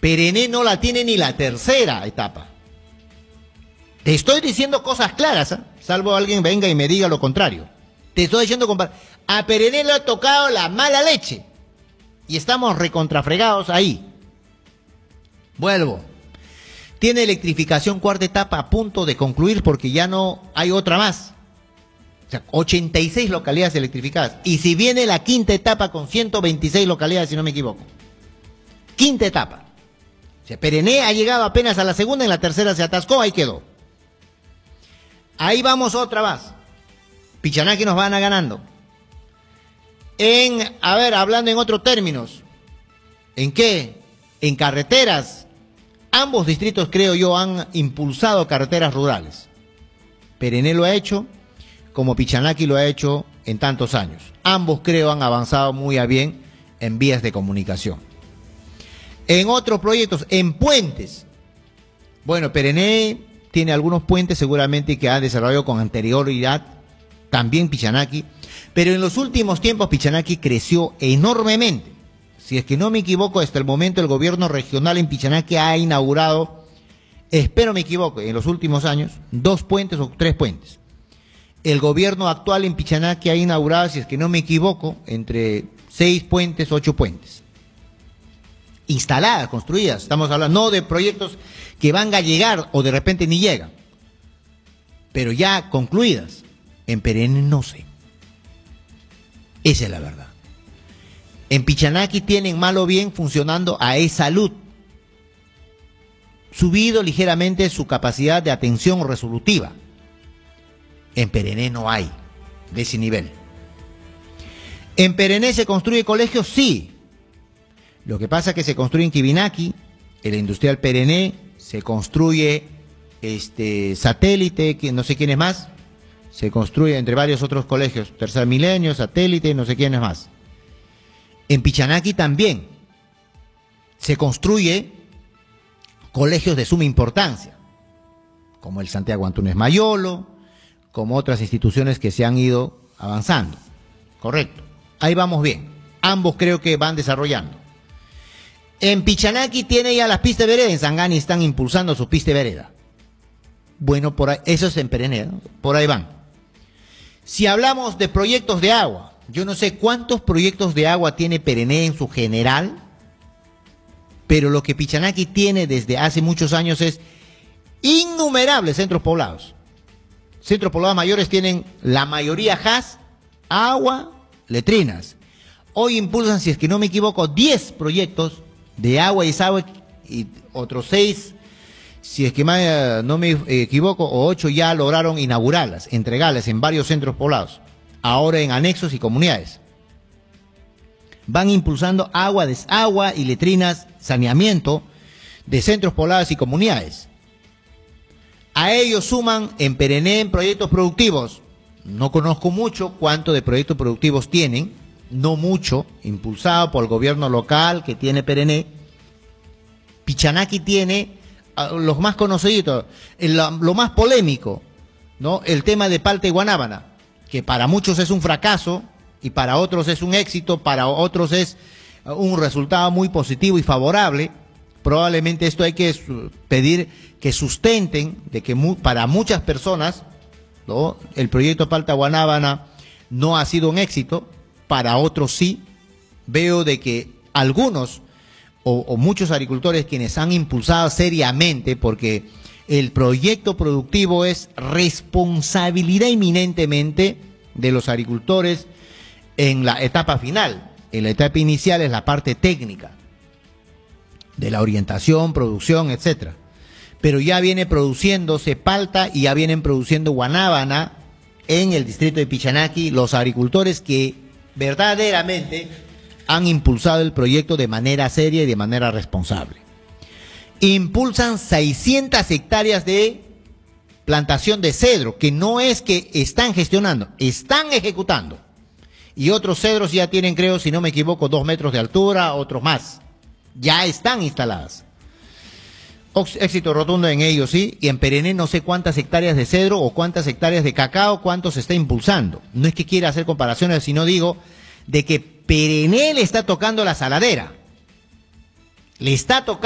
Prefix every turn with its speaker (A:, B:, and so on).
A: Perené no la tiene ni la tercera etapa. Te estoy diciendo cosas claras, ¿eh? Salvo alguien venga y me diga lo contrario. Te estoy diciendo, compadre, a Perené le ha tocado la mala leche. Y estamos recontrafregados ahí. Vuelvo. Tiene electrificación cuarta etapa a punto de concluir porque ya no hay otra más. O sea, 86 localidades electrificadas. Y si viene la quinta etapa con 126 localidades, si no me equivoco. Quinta etapa. O sea, Perené ha llegado apenas a la segunda, en la tercera se atascó, ahí quedó. Ahí vamos otra más. Pichanaki nos van a ganando. Hablando en otros términos. ¿En qué? En carreteras. Ambos distritos, creo yo, han impulsado carreteras rurales. Perené lo ha hecho, como Pichanaki lo ha hecho en tantos años. Ambos, creo, han avanzado muy a bien en vías de comunicación. En otros proyectos, en puentes. Bueno, Perené tiene algunos puentes seguramente que ha desarrollado con anterioridad, también Pichanaki, pero en los últimos tiempos Pichanaki creció enormemente. Si es que no me equivoco, hasta el momento el gobierno regional en Pichanaki ha inaugurado, espero me equivoco, en los últimos años, 2 puentes o 3 puentes. El gobierno actual en Pichanaki ha inaugurado, si es que no me equivoco, entre 6 puentes, 8 puentes. Instaladas, construidas, estamos hablando no de proyectos que van a llegar o de repente ni llegan, pero ya concluidas. En Perené no sé. Esa es la verdad. En Pichanaki tienen mal o bien funcionando AESalud. Subido ligeramente su capacidad de atención resolutiva. En Perené no hay de ese nivel. ¿En Perené se construye colegios? Sí. Lo que pasa es que se construye en Quibinaki, el industrial Perené, se construye Satélite, que no sé quién es más, se construye entre varios otros colegios, Tercer Milenio, Satélite, no sé quién es más. En Pichanaki también se construye colegios de suma importancia, como el Santiago Antúnez Mayolo, como otras instituciones que se han ido avanzando. Correcto. Ahí vamos bien. Ambos creo que van desarrollando. En Pichanaki tiene ya las pistas de vereda, en Sangani están impulsando su pista de vereda. Bueno, por ahí, eso es en Perené, ¿no? Por ahí van. Si hablamos de proyectos de agua, yo no sé cuántos proyectos de agua tiene Perené en su general, pero lo que Pichanaki tiene desde hace muchos años es innumerables centros poblados. Centros poblados mayores tienen la mayoría gas, agua, letrinas. Hoy impulsan, si es que no me equivoco, 10 proyectos de agua y desagüe y otros 6, si es que no me equivoco, o 8 ya lograron inaugurarlas, entregarlas en varios centros poblados, ahora en anexos y comunidades. Van impulsando agua, desagua y letrinas, saneamiento de centros poblados y comunidades. A ellos suman en Perené en proyectos productivos. No conozco mucho cuánto de proyectos productivos tienen, no mucho, impulsado por el gobierno local que tiene Perené. Pichanaki tiene los más conocidos, lo más polémico, ¿no? El tema de Palta y Guanábana, que para muchos es un fracaso y para otros es un éxito, para otros es un resultado muy positivo y favorable. Probablemente esto hay que pedir que sustenten de que para muchas personas, ¿no?, el proyecto Palta Guanábana no ha sido un éxito, para otros sí. Veo de que algunos o muchos agricultores quienes han impulsado seriamente, porque el proyecto productivo es responsabilidad eminentemente de los agricultores en la etapa final. En la etapa inicial es la parte técnica de la orientación, producción, etcétera. Pero ya viene produciéndose palta y ya vienen produciendo guanábana en el distrito de Pichanaki los agricultores que verdaderamente han impulsado el proyecto de manera seria y de manera responsable. Impulsan 600 hectáreas de plantación de cedro, que no es que están gestionando, están ejecutando. Y otros cedros ya tienen, creo, si no me equivoco, 2 metros de altura, otros más. Ya están instaladas. Éxito rotundo en ellos, sí. Y en Perené no sé cuántas hectáreas de cedro o cuántas hectáreas de cacao, cuánto se está impulsando. No es que quiera hacer comparaciones, sino digo de que Perené le está tocando la saladera. Le está tocando